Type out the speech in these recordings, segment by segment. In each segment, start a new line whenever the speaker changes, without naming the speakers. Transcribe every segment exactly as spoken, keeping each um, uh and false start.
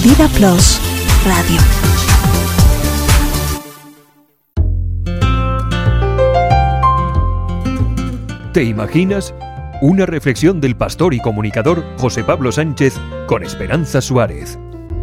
Vida Plus Radio.
¿Te imaginas? Una reflexión del pastor y comunicador José Pablo Sánchez con Esperanza Suárez.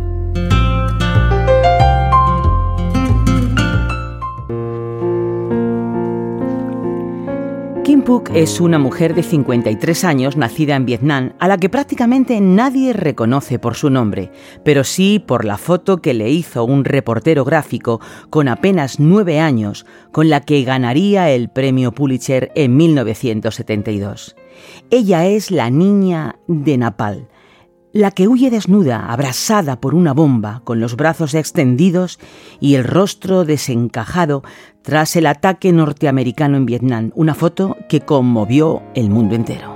Kim Phuc es una mujer de cincuenta y tres años nacida en Vietnam, a la que prácticamente nadie reconoce por su nombre, pero sí por la foto que le hizo un reportero gráfico con apenas nueve años, con la que ganaría el premio Pulitzer en mil novecientos setenta y dos. Ella es la niña de Napal, la que huye desnuda, abrasada por una bomba, con los brazos extendidos y el rostro desencajado tras el ataque norteamericano en Vietnam, una foto que conmovió el mundo entero.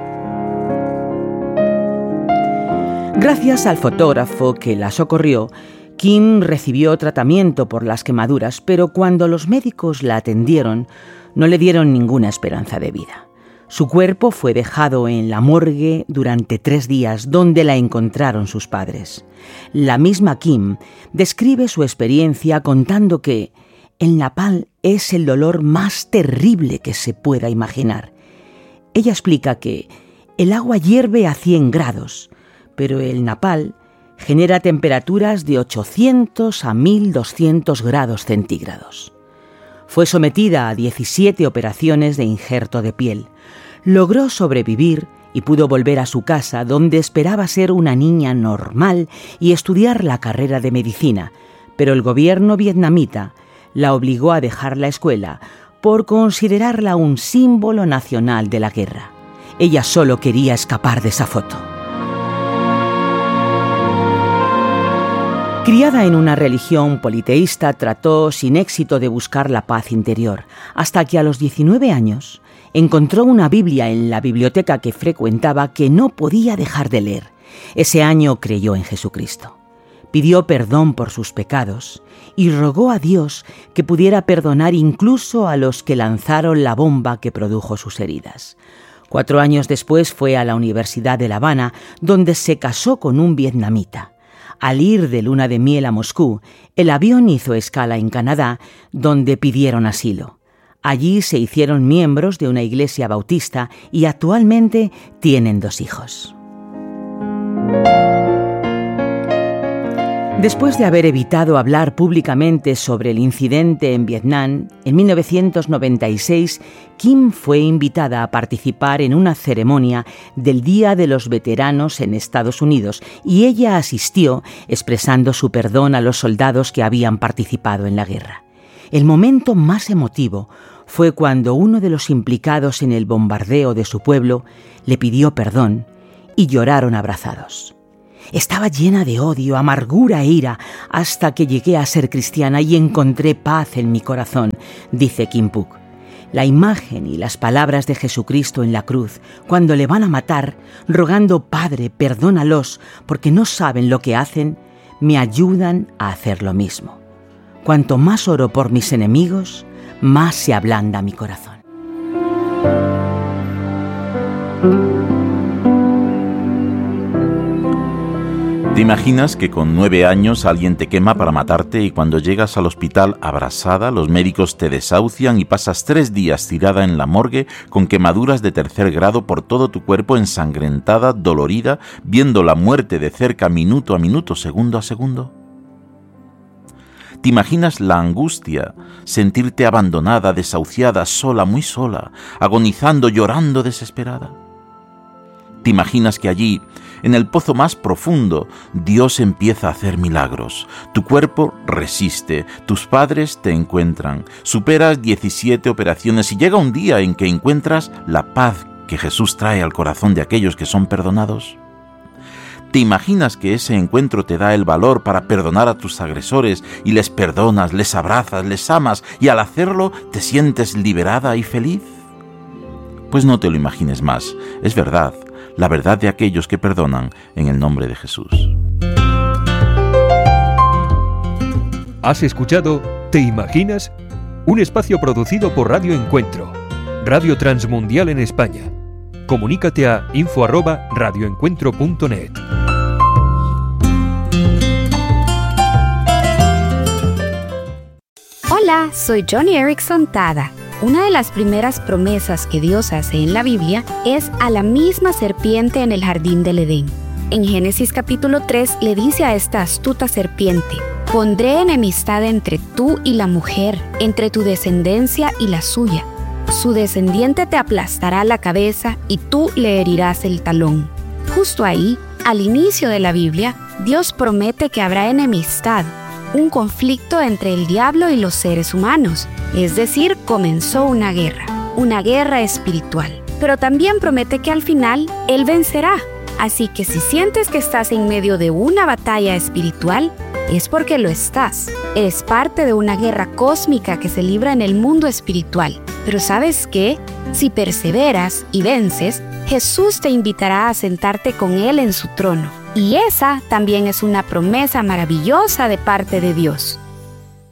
Gracias al fotógrafo que la socorrió, Kim recibió tratamiento por las quemaduras, pero cuando los médicos la atendieron, no le dieron ninguna esperanza de vida. Su cuerpo fue dejado en la morgue durante tres días, donde la encontraron sus padres. La misma Kim describe su experiencia contando que el napalm es el dolor más terrible que se pueda imaginar. Ella explica que el agua hierve a cien grados, pero el napalm genera temperaturas de ochocientos a mil doscientos grados centígrados. Fue sometida a diecisiete operaciones de injerto de piel. Logró sobrevivir y pudo volver a su casa, donde esperaba ser una niña normal y estudiar la carrera de medicina, pero el gobierno vietnamita la obligó a dejar la escuela por considerarla un símbolo nacional de la guerra. Ella solo quería escapar de esa foto. Criada en una religión politeísta, trató sin éxito de buscar la paz interior, hasta que a los diecinueve años encontró una Biblia en la biblioteca que frecuentaba que no podía dejar de leer. Ese año creyó en Jesucristo. Pidió perdón por sus pecados y rogó a Dios que pudiera perdonar incluso a los que lanzaron la bomba que produjo sus heridas. Cuatro años después fue a la Universidad de La Habana, donde se casó con un vietnamita. Al ir de luna de miel a Moscú, el avión hizo escala en Canadá, donde pidieron asilo. Allí se hicieron miembros de una iglesia bautista y actualmente tienen dos hijos. Después de haber evitado hablar públicamente sobre el incidente en Vietnam, en mil novecientos noventa y seis, Kim fue invitada a participar en una ceremonia del Día de los Veteranos en Estados Unidos y ella asistió expresando su perdón a los soldados que habían participado en la guerra. El momento más emotivo fue cuando uno de los implicados en el bombardeo de su pueblo le pidió perdón y lloraron abrazados. Estaba llena de odio, amargura e ira hasta que llegué a ser cristiana y encontré paz en mi corazón, dice Kim Phuc. La imagen y las palabras de Jesucristo en la cruz, cuando le van a matar, rogando: Padre, perdónalos, porque no saben lo que hacen, me ayudan a hacer lo mismo. Cuanto más oro por mis enemigos, más se ablanda mi corazón.
¿Te imaginas que con nueve años alguien te quema para matarte y cuando llegas al hospital abrasada, los médicos te desahucian y pasas tres días tirada en la morgue con quemaduras de tercer grado por todo tu cuerpo, ensangrentada, dolorida, viendo la muerte de cerca minuto a minuto, segundo a segundo? ¿Te imaginas la angustia, sentirte abandonada, desahuciada, sola, muy sola, agonizando, llorando, desesperada? ¿Te imaginas que allí, en el pozo más profundo, Dios empieza a hacer milagros? Tu cuerpo resiste, tus padres te encuentran, superas diecisiete operaciones y llega un día en que encuentras la paz que Jesús trae al corazón de aquellos que son perdonados. ¿Te imaginas que ese encuentro te da el valor para perdonar a tus agresores y les perdonas, les abrazas, les amas y al hacerlo te sientes liberada y feliz? Pues no te lo imagines más, es verdad. La verdad de aquellos que perdonan en el nombre de Jesús.
¿Has escuchado ¿Te imaginas? Un espacio producido por Radio Encuentro, Radio Transmundial en España. Comunícate a info arroba radioencuentro punto net.
Hola, soy Joni Eareckson Tada. Una de las primeras promesas que Dios hace en la Biblia es a la misma serpiente en el jardín del Edén. En Génesis capítulo tres le dice a esta astuta serpiente: pondré enemistad entre tú y la mujer, entre tu descendencia y la suya. Su descendiente te aplastará la cabeza y tú le herirás el talón. Justo ahí, al inicio de la Biblia, Dios promete que habrá enemistad, un conflicto entre el diablo y los seres humanos. Es decir, comenzó una guerra, una guerra espiritual. Pero también promete que al final Él vencerá. Así que si sientes que estás en medio de una batalla espiritual, es porque lo estás. Eres parte de una guerra cósmica que se libra en el mundo espiritual. Pero ¿sabes qué? Si perseveras y vences, Jesús te invitará a sentarte con Él en su trono. Y esa también es una promesa maravillosa de parte de Dios.